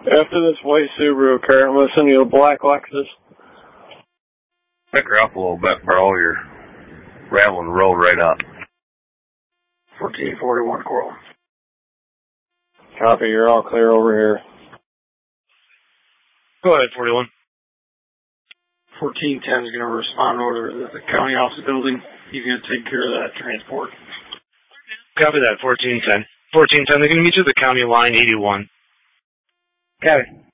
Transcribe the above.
After this white Subaru car, I'm going to send you a black Lexus. Pick her up a little bit, bro. You're rattling the road right up. 1441 Coral. Copy, you're all clear over here. Go ahead, 41. 1410 is going to respond over to the county office building. He's going to take care of that transport. Copy that, 1410. 1410, they're going to meet you at the county line 81. Got it.